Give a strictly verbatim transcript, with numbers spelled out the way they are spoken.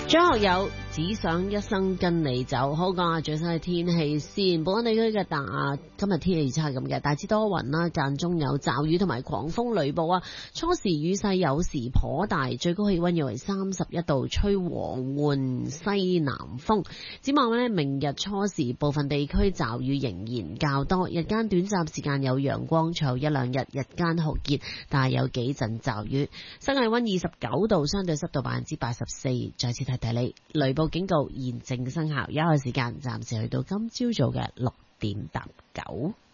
張學友只想一生跟你走。好，講下最新嘅天氣先。本港地區嘅大今日天氣預測係咁嘅，大致多雲啦，間中有驟雨同埋狂風雷暴啊。初時雨勢有時頗大，最高氣溫約為三十一度，吹和緩西南風。展望呢，明日初時部分地區驟雨仍然較多，日間短暫時間有陽光，隨後一兩日日間酷熱，但係有幾陣驟雨。室外溫二十九度，相對濕度百分之八十四。再次提提你，雷暴警告現正生效，有一個時間暫時去到今朝早嘅六點搭九。